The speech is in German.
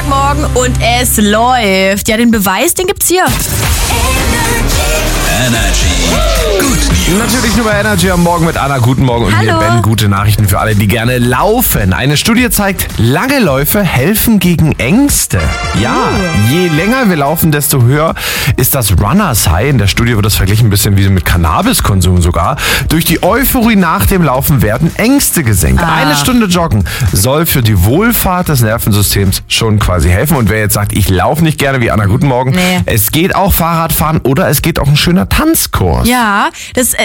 Montagmorgen und es läuft. Ja, den Beweis, den gibt's hier. Energy. Good News. Natürlich nur bei Energy am Morgen mit Anna. Guten Morgen und mir Hallo. Ben. Gute Nachrichten für alle, die gerne laufen. Eine Studie zeigt, lange Läufe helfen gegen Ängste. Ja, je länger wir laufen, desto höher ist das Runners High. In der Studie wird das verglichen ein bisschen wie mit Cannabiskonsum sogar. Durch die Euphorie nach dem Laufen werden Ängste gesenkt. Eine Stunde joggen soll für die Wohlfahrt des Nervensystems schon quasi helfen. Und wer jetzt sagt, ich laufe nicht gerne wie Anna, guten Morgen. Nee. Es geht auch Fahrradfahren oder es geht auch ein schöner Tanzkurs. Ja, das